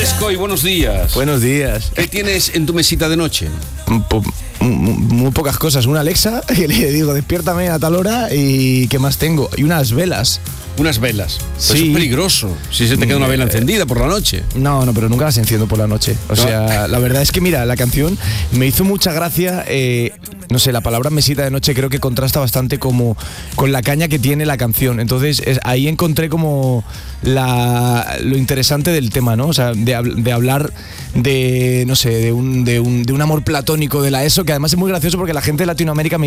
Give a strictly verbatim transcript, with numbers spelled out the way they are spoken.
Escoy, buenos días. Buenos días. ¿Qué tienes en tu mesita de noche? Muy pocas cosas. Una Alexa, que le digo, despiértame a tal hora. ¿Y qué más tengo? Y unas velas. Unas velas. Pues Sí. Eso es peligroso. Si se te queda una vela encendida por la noche. No, no, pero nunca las enciendo por la noche. O No. sea, la verdad es que, mira, la canción me hizo mucha gracia. Eh, no sé, la palabra mesita de noche creo que contrasta bastante como con la caña que tiene la canción. Entonces, es, ahí encontré como la, lo interesante del tema, ¿no? O sea, de, hab- de hablar de, no sé, de un, de, un, de un amor platónico de la ESO, que además es muy gracioso porque la gente de Latinoamérica me